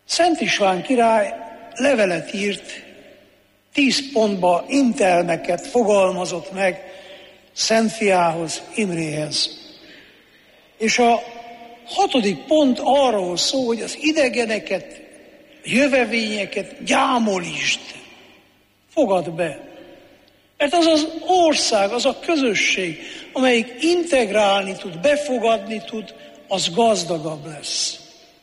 Szent István király levelet írt, 10 pontba intelmeket fogalmazott meg Szent fiához, Imréhez. És a 6. pont arról szól, hogy az idegeneket, jövevényeket gyámolítsd, fogad be. Mert az az ország, az a közösség, amelyik integrálni tud, befogadni tud, az gazdagabb lesz.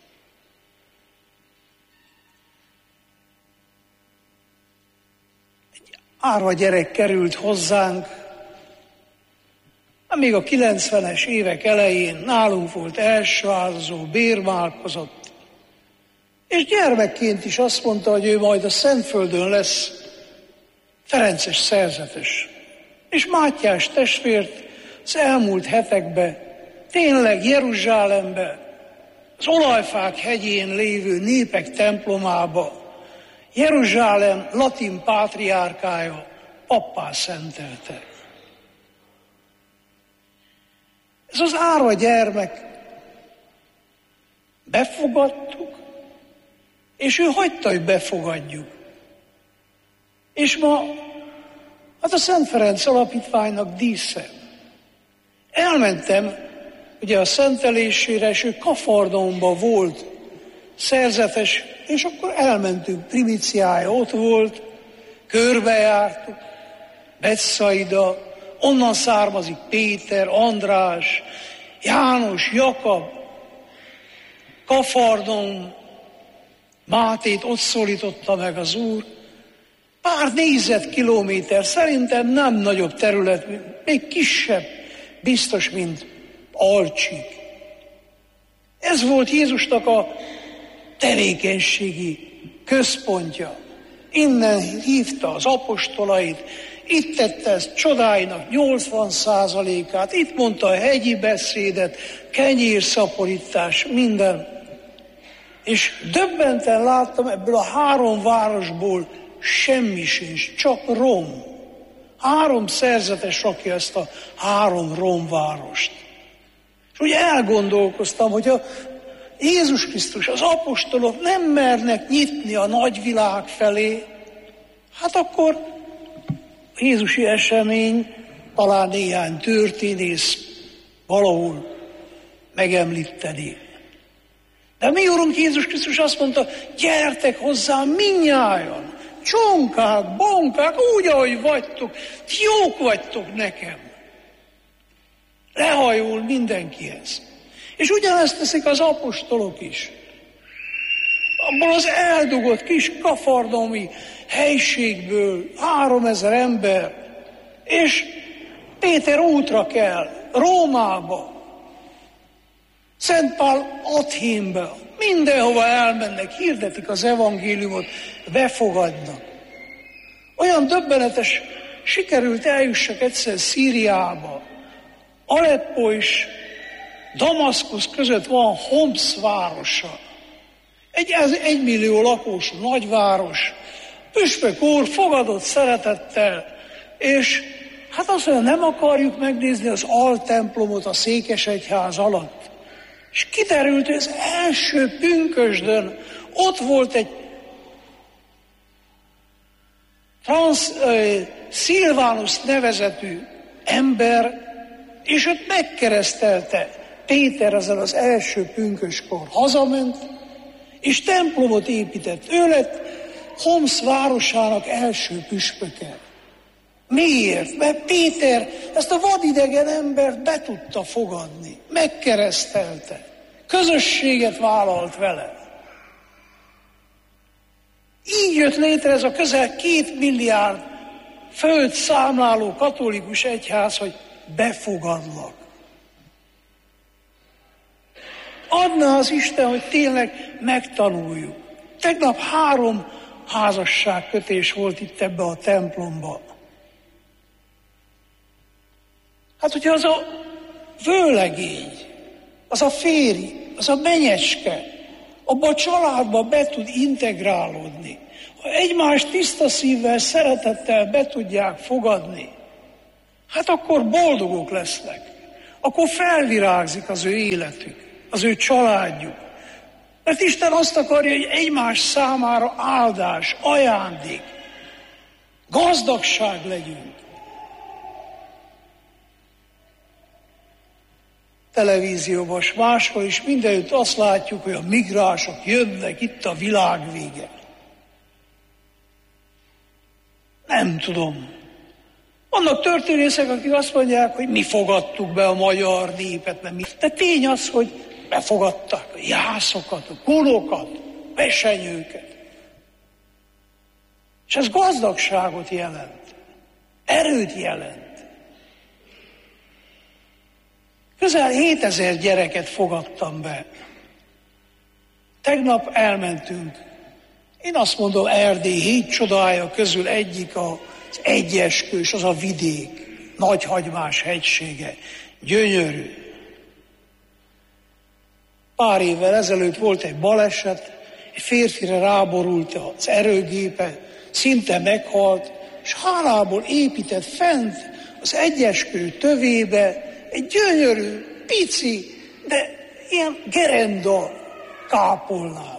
Egy árva gyerek került hozzánk, még a 90-es évek elején nálunk volt elsőházazó, bérmálkozott, és gyermekként is azt mondta, hogy ő majd a Szentföldön lesz ferences szerzetes. És Mátyás testvért az elmúlt hetekben tényleg Jeruzsálembe, az Olajfák hegyén lévő népek templomába Jeruzsálem latin pátriárkája pappá szentelte. Ez az árva gyermek, befogadtuk, és ő hagyta, hogy befogadjuk. És ma, hát a Szent Ferenc Alapítványnak dísze. Elmentem ugye a szentelésére, és ő Kafarnaumban volt szerzetes, és akkor elmentünk, primíciája ott volt, körbejártuk, Betszaida, onnan származik Péter, András, János, Jakab, Kafarnaum, Mátét ott szólította meg az Úr. Pár négyzetkilométer, szerintem nem nagyobb terület, még kisebb, biztos, mint Alcsik. Ez volt Jézusnak a tevékenységi központja. Innen hívta az apostolait, itt tette ezt csodáinak 80%-át, itt mondta a hegyi beszédet, kenyérszaporítás, minden. És döbbenten láttam, ebből a 3 városból semmi sincs, csak rom. 3 szerzetes rakja ezt a 3 romvárost. És ugye elgondolkoztam, hogy a Jézus Krisztus, az apostolok nem mernek nyitni a nagyvilág felé, hát akkor a jézusi esemény, talán néhány történész valahol megemlíteni. De mi Urunk Jézus Krisztus azt mondta, gyertek hozzám mindnyájan, csonkák, bonkák, úgy, ahogy vagytok, ti jók vagytok nekem. Lehajol mindenkihez. És ugyanezt teszik az apostolok is. Abból az eldugott kis kafarnaumi helységből 3000 ember, és Péter útra kell, Rómába, Szent Pál Athénbe, mindenhova elmennek, hirdetik az evangéliumot, befogadnak. Olyan döbbenetes, sikerült eljussak egyszer Szíriába. Aleppo és Damaszkusz között van Homs városa. Egy 1 millió lakós nagyváros. Püspök úr fogadott szeretettel, és hát azt mondja, nem akarjuk megnézni az altemplomot a székesegyház alatt. És kiderült, hogy az első pünkösdön ott volt egy Szilvánus nevezetű ember, és őt megkeresztelte Péter ezzel az első pünköskor. Hazament, és templomot épített. Ő lett Homs városának első püspöke. Miért? Mert Péter ezt a vadidegen embert be tudta fogadni. Megkeresztelte. Közösséget vállalt vele. Így jött létre ez a közel 2 milliárd föld számláló katolikus egyház, hogy befogadlak. Adna az Isten, hogy tényleg megtanuljuk. Tegnap 3 házasságkötés volt itt ebbe a templomba. Hát, hogyha az a vőlegény, az a férj, az a menyecske, abba a családba be tud integrálódni, ha egymást tiszta szívvel, szeretettel be tudják fogadni, hát akkor boldogok lesznek. Akkor felvirágzik az ő életük, az ő családjuk. Mert Isten azt akarja, hogy egymás számára áldás, ajándék, gazdagság legyünk. Televízióban, s máshol is mindenütt azt látjuk, hogy a migránsok jönnek, itt a világ vége. Nem tudom. Vannak történészek, akik azt mondják, hogy mi fogadtuk be a magyar népet, nem mi. De tény az, hogy befogadták a jászokat, a kunokat, vesenyőket. És ez gazdagságot jelent, erőt jelent. Közel 7000 gyereket fogadtam be. Tegnap elmentünk. Én azt mondom, Erdély 7 csodája közül egyik az Egyeskős, az a vidék, Nagyhagymás hegysége. Gyönyörű. Pár évvel ezelőtt volt egy baleset, egy férfire ráborult az erőgépe, szinte meghalt, és hálából épített fent az Egyeskő tövébe egy gyönyörű, pici, de ilyen gerenda kápolnát.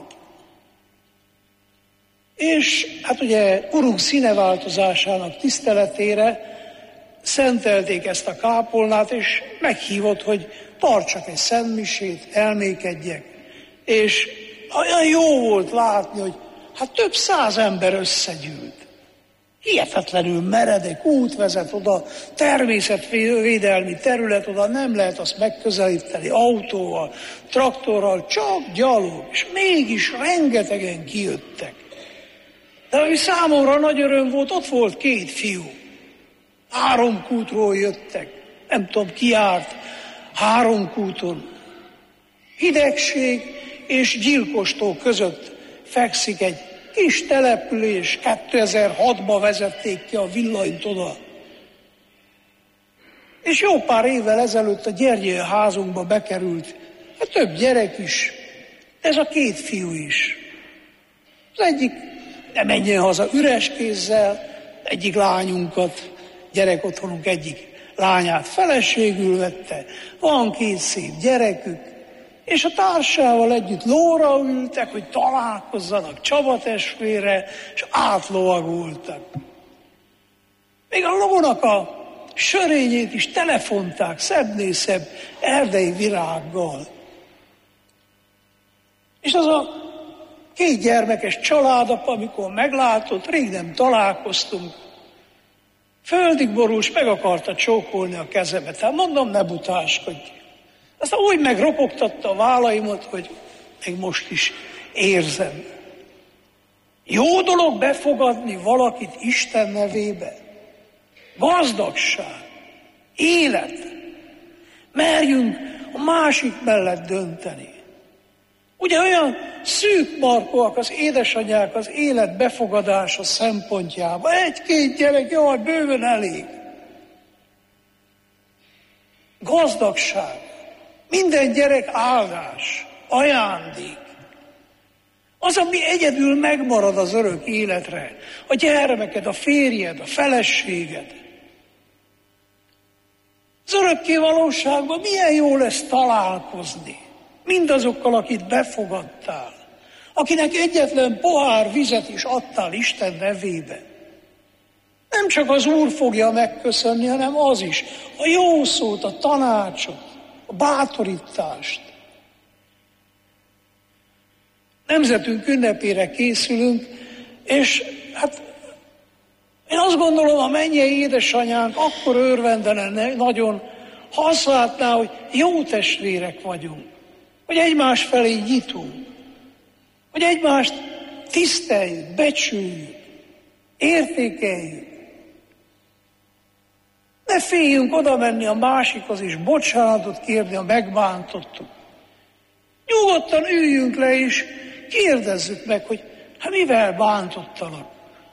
És hát ugye urunk színeváltozásának tiszteletére szentelték ezt a kápolnát, és meghívott, hogy tartsak egy szentmisét, elmékedjek. És olyan jó volt látni, hogy hát több 100 ember összegyűlt. Hihetetlenül meredek út vezet oda, természetvédelmi terület, oda nem lehet azt megközelíteni autóval, traktorral, csak gyalog, és mégis rengetegen kijöttek. De ami számomra nagy öröm volt, ott volt 2 fiú. 3 kútról jöttek, nem tudom ki járt 3 kúton. Hidegség és Gyilkostó között fekszik egy kis település, 2006-ban vezették ki a villanyt oda. És jó pár évvel ezelőtt a Gyergyei házunkba bekerült, hát több gyerek is, ez a 2 fiú is. Az egyik ne menjen haza üres kézzel, egyik lányunkat, gyerekotthonunk egyik lányát feleségül vette, van 2 szép gyerekük, és a társával együtt lóra ültek, hogy találkozzanak Csaba testvére, és átlovagoltak. Még a lónak a sörényét is telefonták szebbnél szebb erdei virággal. És az a 2 gyermekes családapa, amikor meglátott, rég nem találkoztunk, földig borús, meg akarta csókolni a kezemet. Hát mondom, ne butáskodj. Aztán úgy megropogtatta a vállaimat, hogy még most is érzem. Jó dolog befogadni valakit Isten nevébe. Gazdagság, élet. Merjünk a másik mellett dönteni. Ugye olyan szűk markóak az édesanyák az élet befogadása szempontjában. 1-2 gyerek, jaj, bőven elég. Gazdagság. Minden gyerek áldás, ajándék. Az, ami egyedül megmarad az örök életre. A gyermeked, a férjed, a feleséged. Az örökké valóságban milyen jó lesz találkozni. Mindazokkal, akit befogadtál. Akinek egyetlen pohár vizet is adtál Isten nevébe. Nem csak az Úr fogja megköszönni, hanem az is. A jó szót, a tanácsot, a bátorítást. Nemzetünk ünnepére készülünk, és hát én azt gondolom, a mennyei édesanyánk akkor örvendene nagyon, ha azt látná, hogy jó testvérek vagyunk, hogy egymás felé nyitunk, hogy egymást tiszteljük, becsüljük, értékeljük. Ne féljünk oda menni a másikhoz és bocsánatot kérni, ha megbántottuk. Nyugodtan üljünk le és kérdezzük meg, hogy hát mivel bántottalak.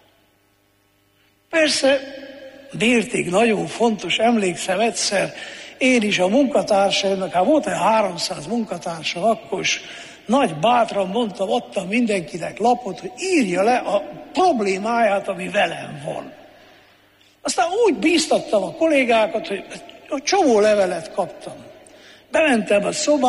Persze, mérték nagyon fontos, emlékszem egyszer, én is a munkatársaimnak, hát volt egy 300 munkatársam, akkor is nagy bátran mondtam, adtam mindenkinek lapot, hogy írja le a problémáját, ami velem van. Aztán úgy bíztattam a kollégákat, hogy csomó levelet kaptam. Bementem a szobába,